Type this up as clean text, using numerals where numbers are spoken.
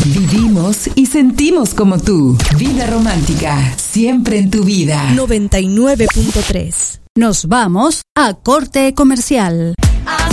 Vivimos y sentimos como tú. Vida romántica, siempre en tu vida. 99.3. Nos vamos a corte comercial.